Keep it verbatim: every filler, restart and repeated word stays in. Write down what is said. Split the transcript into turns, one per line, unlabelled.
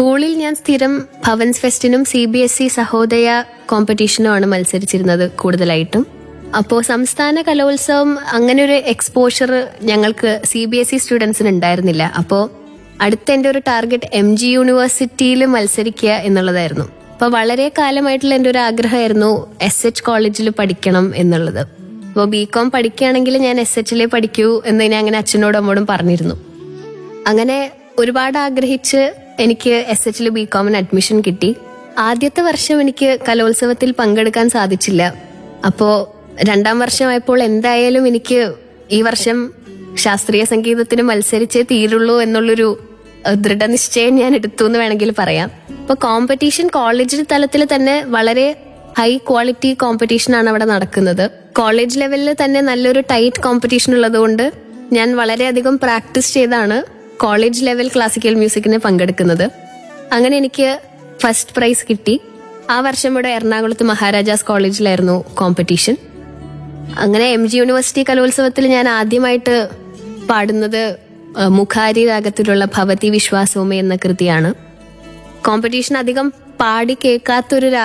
സ്കൂളിൽ ഞാൻ സ്ഥിരം Bhavan's ഫെസ്റ്റിനും C B S E Sahodaya കോമ്പറ്റീഷനുമാണ് മത്സരിച്ചിരുന്നത് കൂടുതലായിട്ടും. അപ്പോൾ സംസ്ഥാന കലോത്സവം അങ്ങനെ ഒരു എക്സ്പോഷർ ഞങ്ങൾക്ക് സി ബി എസ് ഇ സ്റ്റുഡൻസിന് ഉണ്ടായിരുന്നില്ല. അപ്പോൾ അടുത്ത എൻ്റെ ഒരു ടാർഗറ്റ് എം ജി യൂണിവേഴ്സിറ്റിയിൽ മത്സരിക്കുക എന്നുള്ളതായിരുന്നു. അപ്പോൾ വളരെ കാലമായിട്ടുള്ള എൻ്റെ ഒരു ആഗ്രഹമായിരുന്നു എസ് എച്ച് കോളേജിൽ പഠിക്കണം എന്നുള്ളത്. അപ്പോൾ ബി കോം പഠിക്കുകയാണെങ്കിൽ ഞാൻ എസ് എച്ചിലേ പഠിക്കൂ എന്ന് ഞാൻ അങ്ങനെ അച്ഛനോടും അമ്മോടും പറഞ്ഞിരുന്നു. അങ്ങനെ ഒരുപാട് ആഗ്രഹിച്ച് എനിക്ക് എസ് എച്ചിൽ ബി കോമിന് അഡ്മിഷൻ കിട്ടി. ആദ്യത്തെ വർഷം എനിക്ക് കലോത്സവത്തിൽ പങ്കെടുക്കാൻ സാധിച്ചില്ല. അപ്പോൾ രണ്ടാം വർഷമായപ്പോൾ എന്തായാലും എനിക്ക് ഈ വർഷം ശാസ്ത്രീയ സംഗീതത്തിന് മത്സരിച്ചേ തീരുള്ളൂ എന്നുള്ളൊരു ദൃഢനിശ്ചയം ഞാൻ എടുത്തു എന്ന് വേണമെങ്കിൽ പറയാം. ഇപ്പൊ കോമ്പറ്റീഷൻ കോളേജ് തലത്തിൽ തന്നെ വളരെ ഹൈ ക്വാളിറ്റി കോമ്പറ്റീഷൻ ആണ് അവിടെ നടക്കുന്നത്. കോളേജ് ലെവലിൽ തന്നെ നല്ലൊരു ടൈറ്റ് കോമ്പറ്റീഷൻ ഉള്ളതുകൊണ്ട് ഞാൻ വളരെയധികം പ്രാക്ടീസ് ചെയ്താണ് കോളേജ് ലെവൽ ക്ലാസിക്കൽ മ്യൂസിക്കിന് പങ്കെടുക്കുന്നത്. അങ്ങനെ എനിക്ക് ഫസ്റ്റ് പ്രൈസ് കിട്ടി. ആ വർഷം ഇവിടെ എറണാകുളത്ത് മഹാരാജാസ് കോളേജിലായിരുന്നു കോമ്പറ്റീഷൻ. അങ്ങനെ എം ജി യൂണിവേഴ്സിറ്റി കലോത്സവത്തിൽ ഞാൻ ആദ്യമായിട്ട് പാടുന്നത് മുഖാരി രാഗത്തിലുള്ള ഭവതി വിശ്വാസോമേ എന്ന കൃതിയാണ്. കോമ്പറ്റീഷൻ അധികം പാടി കേൾക്കാത്തൊരു